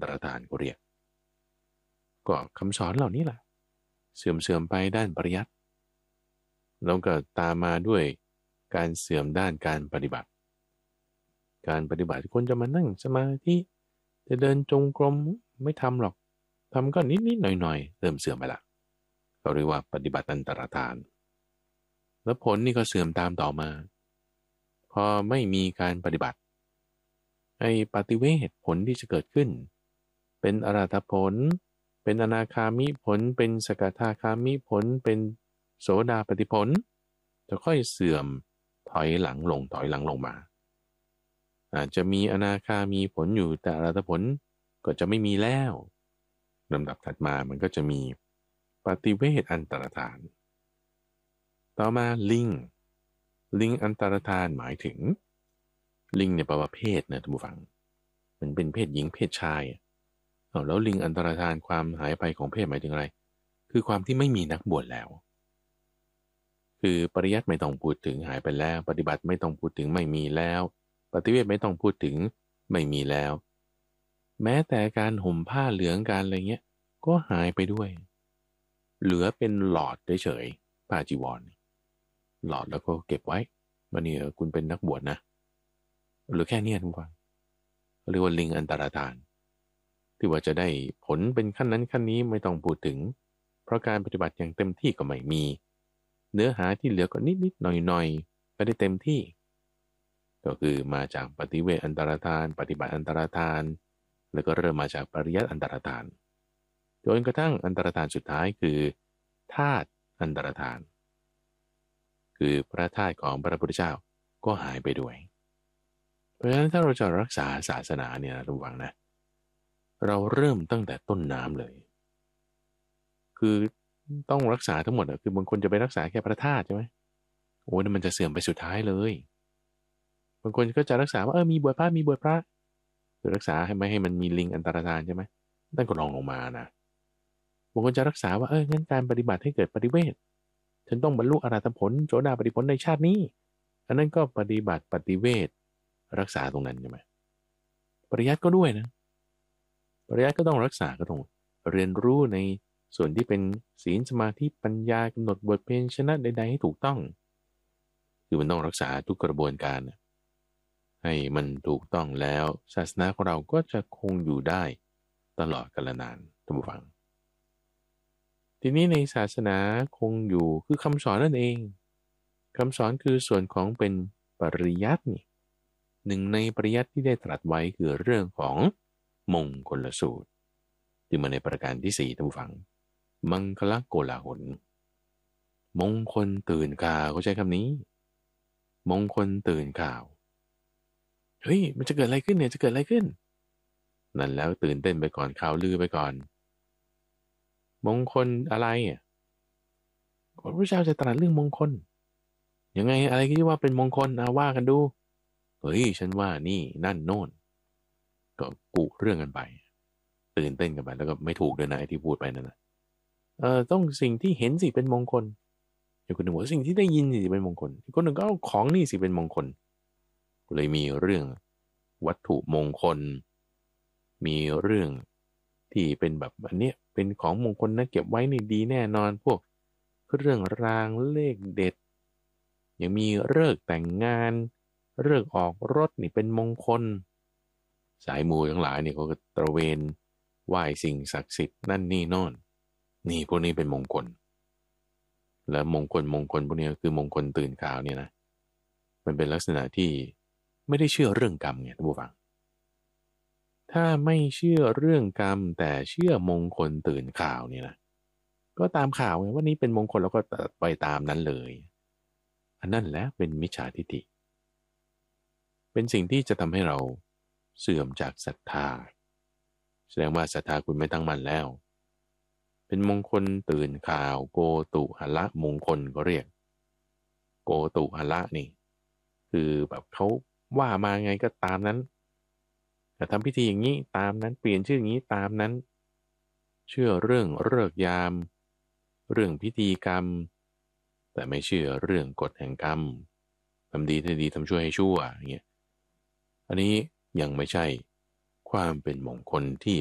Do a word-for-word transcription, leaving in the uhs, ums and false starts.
ตรธานก็เรียกก็คำสอนเหล่านี้แหละเสื่อมเสื่อมไปด้านปริยัติแล้วก็ตามมาด้วยการเสื่อมด้านการปฏิบัติการปฏิบัติคนจะมานั่งสมาธิจะเดินจงกรมไม่ทำหรอกทำก็นิดๆหน่อยๆเริ่มเสื่อมไปละเราเรียกว่าปฏิบัติอันตรธานแล้วผลนี่ก็เสื่อมตามต่อมาพอไม่มีการปฏิบัติไอ้ปฏิเวทผลที่จะเกิดขึ้นเป็นอรหัตผลเป็นอนาคามิผลเป็นสกทาคามิผลเป็นโสดาปัตติผลจะค่อยเสื่อมถอยหลังลงถอยหลังลงมาอาจจะมีอนาคามีผลอยู่แต่อรหัตผลก็จะไม่มีแล้วลำดับถัดมามันก็จะมีปฏิเวทอันตรธานต่อมาลิงลิงอันตรธานหมายถึงลิงเนี่ยแปลว่าเพศนะท่านผู้ฟังมันเป็นเพศหญิงเพศชายเอาแล้วลิงอันตรธานความหายไปของเพศหมายถึงอะไรคือความที่ไม่มีนักบวชแล้วคือปริยัติไม่ต้องพูดถึงหายไปแล้วปฏิบัติไม่ต้องพูดถึงไม่มีแล้วปฏิเวทไม่ต้องพูดถึงไม่มีแล้วแม้แต่การห่มผ้าเหลืองการอะไรเงี้ยก็หายไปด้วยเหลือเป็นหลอดเฉยๆผ้าจีวรหลอดแล้วก็เก็บไว้วันนี้คุณเป็นนักบวชนะหรือแค่นี้ทุกคนเรียกว่าลิงอันตรธานที่ว่าจะได้ผลเป็นขั้นนั้นขั้นนี้ไม่ต้องพูดถึงเพราะการปฏิบัติอย่างเต็มที่ก็ไม่มีเนื้อหาที่เหลือก็นิดๆหน่อยๆไม่ได้เต็มที่ก็คือมาจากปฏิเวทอันตรธานปฏิบัติอันตรธานแล้วก็เริ่มมาจากปริยัติอันตรธานจนกระทั่งอันตรธานสุดท้ายคือธาตุอันตรธานคือพระธาตุของพระพุทธเจ้าก็หายไปด้วยเพราะฉะนั้นถ้าเราจะรักษาศาสนาเนี่ยนะทุกฝังนะเราเริ่มตั้งแต่ต้นน้ำเลยคือต้องรักษาทั้งหมดอ่ะคือบางคนจะไปรักษาแค่พระธาตุใช่ไหมโอ้ยมันจะเสื่อมไปสุดท้ายเลยบางคนก็จะรักษาว่าเออมีบวชพระมีบวชพระคือรักษาให้ไม่ให้มันมีลิงอันตรธานใช่ไหมนั่นก็ลองลงมานะบางคนจะรักษาว่าเอองั้นการปฏิบัติให้เกิดปฏิเวทฉันต้องบรรลุอรหัตผลโสดาปัตติผลในชาตินี้อันนั้นก็ปฏิบัติปฏิเวทรักษาตรงนั้นใช่ไหมปริยัติก็ด้วยนะปริยัติก็ต้องรักษาก็ต้องเรียนรู้ในส่วนที่เป็นศีลสมาธิปัญญากำหนดบทเพลงชนะใดๆให้ถูกต้องคือมันต้องรักษาทุกกระบวนการให้มันถูกต้องแล้วศาสนาของเราก็จะคงอยู่ได้ตลอดกาลนานท่านผู้ฟังทีนี้ในศาสนาคงอยู่คือคำสอนนั่นเองคำสอนคือส่วนของเป็นปริยัตินี่หนึ่งในปริยัติที่ได้ตรัสไว้คือเรื่องของมงคลสูตรที่มาในประการที่สี่ท่านผู้ฟังมังคลโกลาหลมงคลตื่นข่าวเขาใช้คำนี้มงคลตื่นข่าวเฮ้ยมันจะเกิดอะไรขึ้นเนี่ยจะเกิดอะไรขึ้นนั่นแล้วตื่นเต้นไปก่อนข่าวลือไปก่อนมงคลอะไรอ่ะพระพุทธเจ้าจะตรัสเรื่องมงคลยังไงอะไรที่ว่าเป็นมงคลเอาว่ากันดูเฮ้ยฉันว่านี่นั่นโน่นก็กุเรื่องกันไปตื่นเต้นกันไปแล้วก็ไม่ถูกด้วยนะไอ้ที่พูดไปนั่นนะเออต้องสิ่งที่เห็นสิเป็นมงคลอีกคนหนึ่งบอกสิ่งที่ได้ยินสิเป็นมงคลอีกคนหนึ่งก็เอาของนี่สิเป็นมงคลเลยมีเรื่องวัตถุมงคลมีเรื่องที่เป็นแบบอันเนี้ยเป็นของมงคลนะเก็บไว้นี่ดีแน่นอนพวกเรื่องรางเลขเด็ดยังมีฤกษ์แต่งงานฤกษ์ออกรถนี่เป็นมงคลสายมูทั้งหลายเนี่ยเขาก็ตระเวนไหว้สิ่งศักดิ์สิทธิ์นั่นนี่โน่นนี่พวกนี้เป็นมงคลและมงคลมงคลพวกนี้คือมงคลตื่นข่าวเนี่ยนะมันเป็นลักษณะที่ไม่ได้เชื่อเรื่องกรรมไงท่านผู้ฟังถ้าไม่เชื่อเรื่องกรรมแต่เชื่อมงคลตื่นข่าวเนี่ยนะก็ตามข่าวไงว่านี้เป็นมงคลแล้วก็ไปตามนั้นเลยอันนั้นแหละเป็นมิจฉาทิฏฐิเป็นสิ่งที่จะทำให้เราเสื่อมจากศรัทธาแสดงว่าศรัทธาคุณไม่ตั้งมั่นแล้วเป็นมงคลตื่นข่าวโกตุหละมงคลก็เรียกโกตุหละนี่คือแบบเขาว่ามาไงก็ตามนั้นแต่ทำพิธีอย่างนี้ตามนั้นเปลี่ยนชื่ออย่างนี้ตามนั้นเชื่อเรื่องฤกษ์ยามเรื่องพิธีกรรมแต่ไม่เชื่อเรื่องกฎแห่งกรรมทำดีให้ดีทำชั่วให้ชั่วอย่างเงี้ยอันนี้ยังไม่ใช่ความเป็นมงคลที่